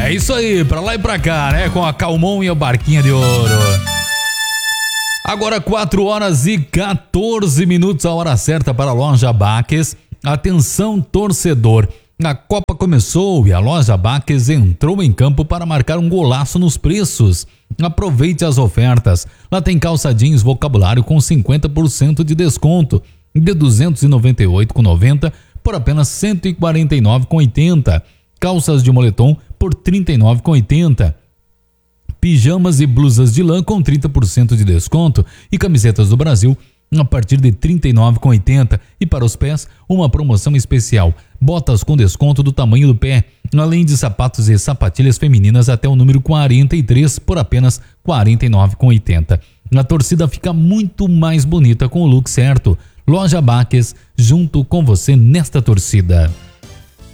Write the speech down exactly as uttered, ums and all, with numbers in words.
É isso aí, pra lá e pra cá, né? Com a Calmon e a Barquinha de Ouro. Agora quatro horas e quatorze minutos, a hora certa para a loja Baques. Atenção, torcedor. A Copa começou e a loja Baques entrou em campo para marcar um golaço nos preços. Aproveite as ofertas. Lá tem calça jeans vocabulário com cinquenta por cento de desconto, de duzentos e noventa e oito reais e noventa centavos por apenas cento e quarenta e nove reais e oitenta centavos. Calças de moletom por trinta e nove reais e oitenta centavos. Pijamas e blusas de lã com trinta por cento de desconto e camisetas do Brasil a partir de trinta e nove reais e oitenta centavos. E para os pés, uma promoção especial. Botas com desconto do tamanho do pé, além de sapatos e sapatilhas femininas até o número quarenta e três por apenas quarenta e nove reais e oitenta centavos. A torcida fica muito mais bonita com o look certo. Loja Baques, junto com você nesta torcida.